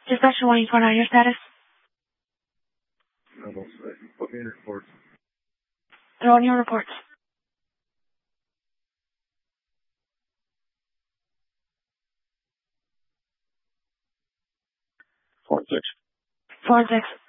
Dispatcher 149, your status? I don't say. Put me in reports. They're on your reports. 4-6. 4-6.